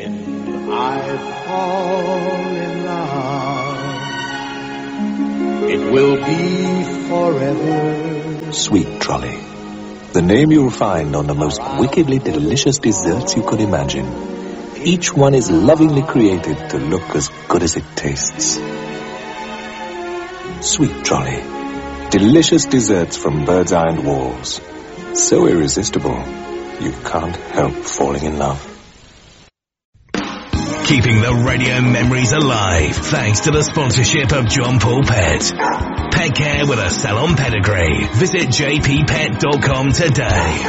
When I fall in love, it will be forever. Sweet Trolley. The name you'll find on the most wickedly delicious desserts you could imagine. Each one is lovingly created to look as good as it tastes. Sweet Trolley. Delicious desserts from Bird's Eye and Walls. So irresistible, you can't help falling in love. Keeping the radio memories alive thanks to the sponsorship of John Paul Pet. Pet care with a salon pedigree. Visit jppet.com today.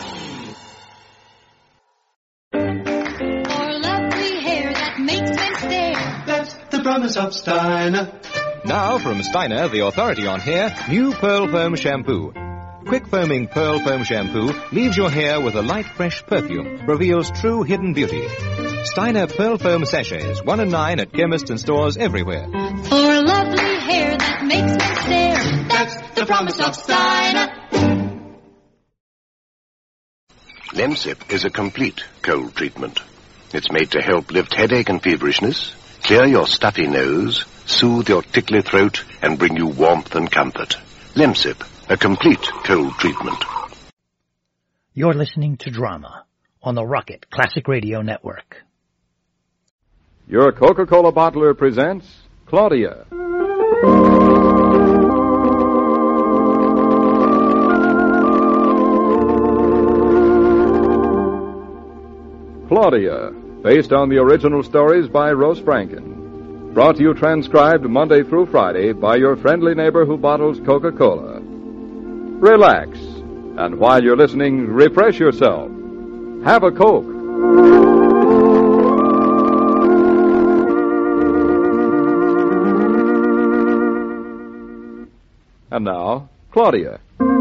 For lovely hair that makes men stare. That's the promise of Steiner. Now from Steiner, the authority on hair, new Pearl Foam Shampoo. Quick foaming Pearl Foam Shampoo leaves your hair with a light, fresh perfume, reveals true hidden beauty. Steiner Pearl Foam Sachets, 1 and 9 at chemists and stores everywhere. For lovely hair that makes men stare. That's the promise of Steiner. Lemsip is a complete cold treatment. It's made to help lift headache and feverishness, clear your stuffy nose, soothe your tickly throat, and bring you warmth and comfort. Lemsip, a complete cold treatment. You're listening to Drama on the Rocket Classic Radio Network. Your Coca-Cola bottler presents Claudia. Claudia, based on the original stories by Rose Franken. Brought to you transcribed Monday through Friday by your friendly neighbor who bottles Coca-Cola. Relax, and while you're listening, refresh yourself. Have a Coke. And now, Claudia.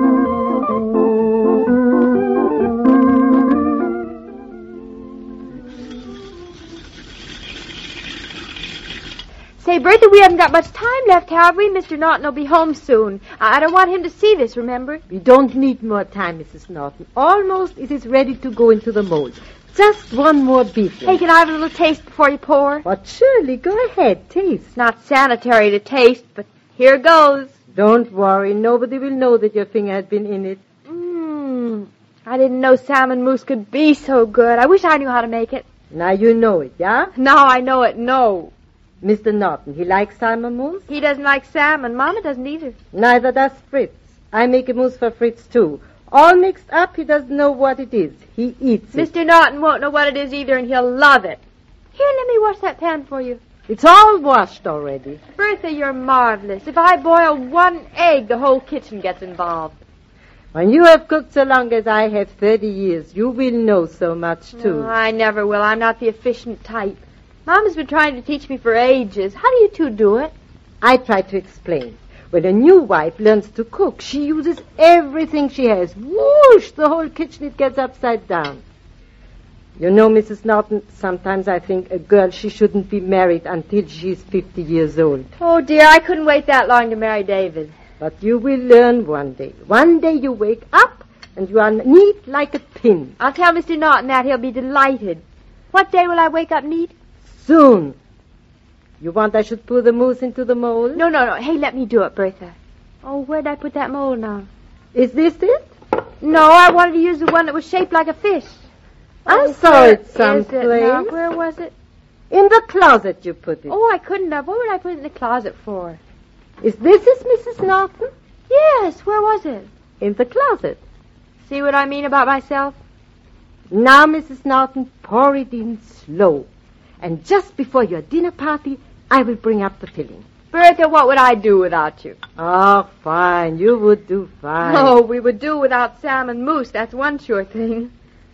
Say, Bertha, we haven't got much time left, have we? Mr. Norton will be home soon. I don't want him to see this, remember? We don't need more time, Mrs. Norton. Almost it is ready to go into the mold. Just one more beat. Hey, can I have a little taste before you pour? But surely, go ahead, taste. It's not sanitary to taste, but here goes. Don't worry. Nobody will know that your finger had been in it. I didn't know salmon mousse could be so good. I wish I knew how to make it. Now you know it, yeah? Now I know it, no. Mr. Norton, he likes salmon mousse? He doesn't like salmon. Mama doesn't either. Neither does Fritz. I make a mousse for Fritz, too. All mixed up, he doesn't know what it is. He eats it. Mr. Norton won't know what it is either, and he'll love it. Here, let me wash that pan for you. It's all washed already. Bertha, you're marvelous. If I boil one egg, the whole kitchen gets involved. When you have cooked so long as I have, 30 years, you will know so much, too. Oh, I never will. I'm not the efficient type. Mama's been trying to teach me for ages. How do you two do it? I try to explain. When a new wife learns to cook, she uses everything she has. Whoosh! The whole kitchen, it gets upside down. You know, Mrs. Norton, sometimes I think a girl, she shouldn't be married until she's 50 years old. Oh, dear, I couldn't wait that long to marry David. But you will learn one day. One day you wake up and you are neat like a pin. I'll tell Mr. Norton that. He'll be delighted. What day will I wake up neat? Soon. You want I should pour the mousse into the mold? No. Hey, let me do it, Bertha. Oh, where'd I put that mold now? Is this it? No, I wanted to use the one that was shaped like a fish. I saw it someplace. Where was it? In the closet you put it. Oh, I couldn't have. What would I put it in the closet for? Is Mrs. Norton? Yes, where was it? In the closet. See what I mean about myself? Now, Mrs. Norton, pour it in slow. And just before your dinner party, I will bring up the filling. Bertha, what would I do without you? Oh, fine. You would do fine. Oh, we would do without salmon mousse. That's one sure thing.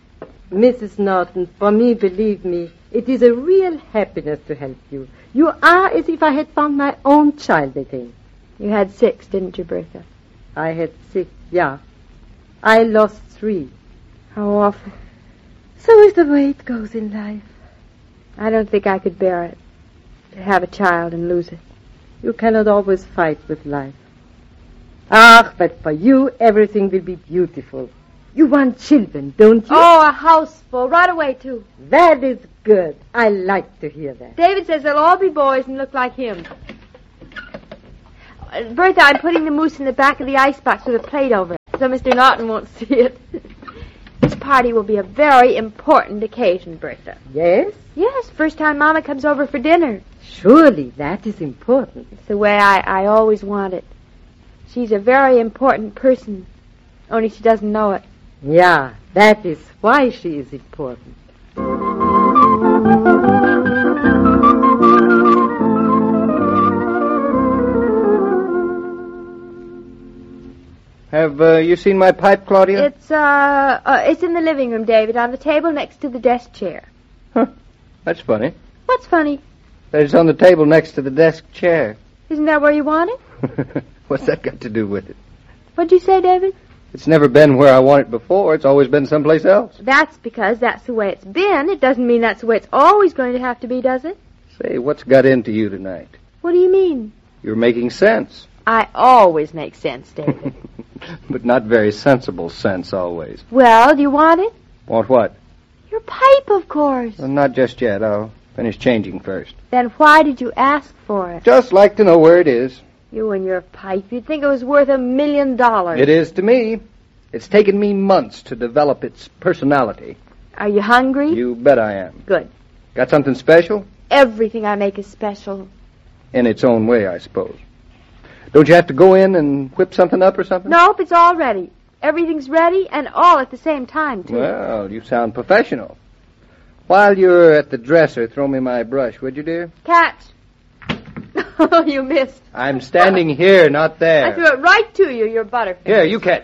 Mrs. Norton, for me, believe me, it is a real happiness to help you. You are as if I had found my own child again. You had 6, didn't you, Bertha? I had 6, yeah. I lost 3. How often? So is the way it goes in life. I don't think I could bear it, to have a child and lose it. You cannot always fight with life. Ah, but for you, everything will be beautiful. You want children, don't you? Oh, a house full. Right away, too. That is good. I like to hear that. David says they'll all be boys and look like him. Bertha, I'm putting the moose in the back of the icebox with a plate over it, so Mr. Norton won't see it. This party will be a very important occasion, Bertha. Yes? Yes, first time Mama comes over for dinner. Surely that is important. It's the way I always want it. She's a very important person, only she doesn't know it. Yeah, that is why she is important. Have you seen my pipe, Claudia? It's in the living room, David, on the table next to the desk chair. Huh. That's funny. What's funny? That it's on the table next to the desk chair. Isn't that where you want it? What's that got to do with it? What'd you say, David? It's never been where I want it before. It's always been someplace else. That's because that's the way it's been. It doesn't mean that's the way it's always going to have to be, does it? Say, what's got into you tonight? What do you mean? You're making sense. I always make sense, David. But not very sensible sense, always. Well, do you want it? Want what? Your pipe, of course. Well, not just yet. I'll finish changing first. Then why did you ask for it? Just like to know where it is. You and your pipe. You'd think it was worth $1 million. It is to me. It's taken me months to develop its personality. Are you hungry? You bet I am. Good. Got something special? Everything I make is special. In its own way, I suppose. Don't you have to go in and whip something up or something? Nope, it's all ready. Everything's ready and all at the same time, too. Well, you sound professional. While you're at the dresser, throw me my brush, would you, dear? Catch. Oh, you missed. I'm standing here, not there. I threw it right to you, your butterfinger. Here, you catch.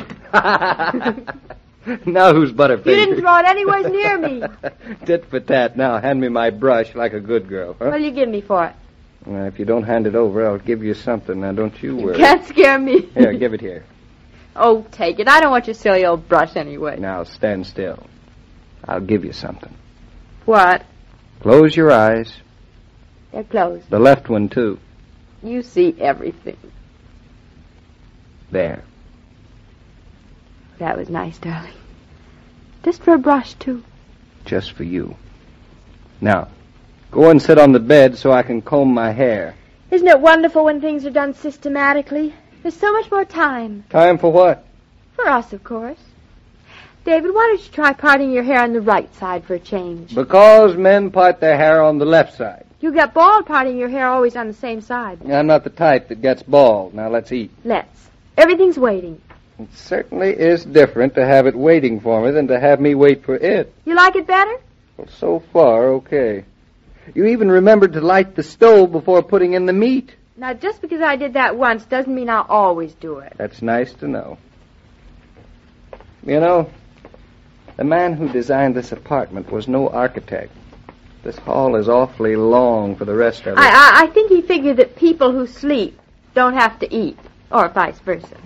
Now who's butterfinger? You didn't throw it anywhere near me. Tit for tat. Now hand me my brush like a good girl. Huh? What'll you give me for it? Well, if you don't hand it over, I'll give you something. Now, don't you worry. You can't scare me. Here, give it here. Oh, take it. I don't want your silly old brush anyway. Now, stand still. I'll give you something. What? Close your eyes. They're closed. The left one, too. You see everything. There. That was nice, darling. Just for a brush, too. Just for you. Now, go and sit on the bed so I can comb my hair. Isn't it wonderful when things are done systematically? There's so much more time. Time for what? For us, of course. David, why don't you try parting your hair on the right side for a change? Because men part their hair on the left side. You get bald parting your hair always on the same side. I'm not the type that gets bald. Now, let's eat. Let's. Everything's waiting. It certainly is different to have it waiting for me than to have me wait for it. You like it better? Well, so far, okay. You even remembered to light the stove before putting in the meat. Now, just because I did that once doesn't mean I'll always do it. That's nice to know. You know, the man who designed this apartment was no architect. This hall is awfully long for the rest of it. I think he figured that people who sleep don't have to eat, or vice versa.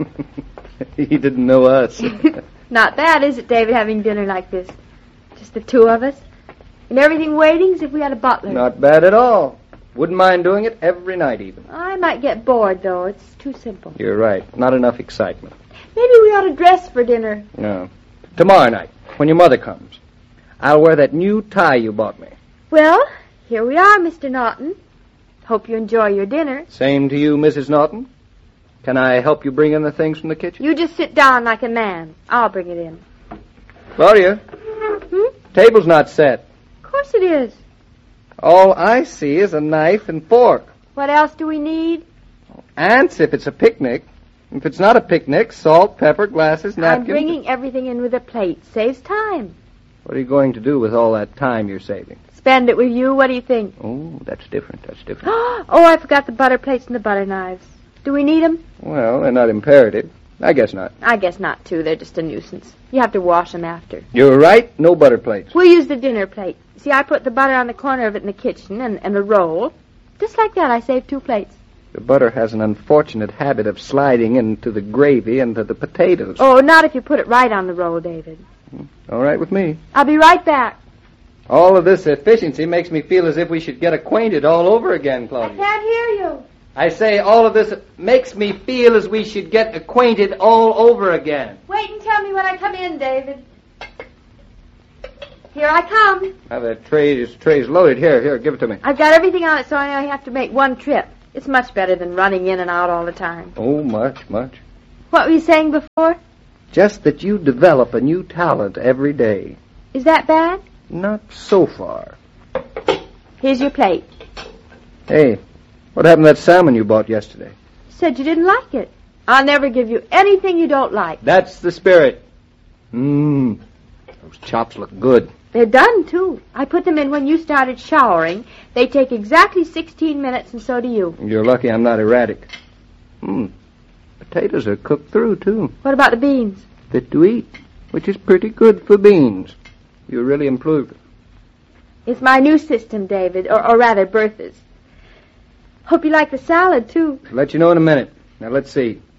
He didn't know us. Not bad, is it, David, having dinner like this? Just the two of us? And everything waiting as if we had a butler. Not bad at all. Wouldn't mind doing it every night, even. I might get bored, though. It's too simple. You're right. Not enough excitement. Maybe we ought to dress for dinner. No. Tomorrow night, when your mother comes, I'll wear that new tie you bought me. Well, here we are, Mr. Norton. Hope you enjoy your dinner. Same to you, Mrs. Norton. Can I help you bring in the things from the kitchen? You just sit down like a man. I'll bring it in. Claudia? Table's not set. Of course it is. All I see is a knife and fork. What else do we need? Ants, if it's a picnic. If it's not a picnic, salt, pepper, glasses, napkins. I'm bringing everything in with a plate. Saves time. What are you going to do with all that time you're saving? Spend it with you. What do you think? Oh, that's different. That's different. Oh, I forgot the butter plates and the butter knives. Do we need them? Well, they're not imperative. I guess not. I guess not, too. They're just a nuisance. You have to wash them after. You're right. No butter plates. We'll use the dinner plate. See, I put the butter on the corner of it in the kitchen and the roll. Just like that, I saved 2 plates. The butter has an unfortunate habit of sliding into the gravy and to the potatoes. Oh, not if you put it right on the roll, David. All right with me. I'll be right back. All of this efficiency makes me feel as if we should get acquainted all over again, Claudia. I can't hear you. I say all of this makes me feel as we should get acquainted all over again. Wait and tell me me when I come in, David. Here I come. The tray's loaded. Here, give it to me. I've got everything on it, so I only have to make one trip. It's much better than running in and out all the time. Oh, much. What were you saying before? Just that you develop a new talent every day. Is that bad? Not so far. Here's your plate. Hey, what happened to that salmon you bought yesterday? Said you didn't like it. I'll never give you anything you don't like. That's the spirit. Those chops look good. They're done, too. I put them in when you started showering. They take exactly 16 minutes, and so do you. You're lucky I'm not erratic. Potatoes are cooked through, too. What about the beans? Fit to eat, which is pretty good for beans. You really improved it. It's my new system, David, or rather, Bertha's. Hope you like the salad, too. I'll let you know in a minute. Now, let's see.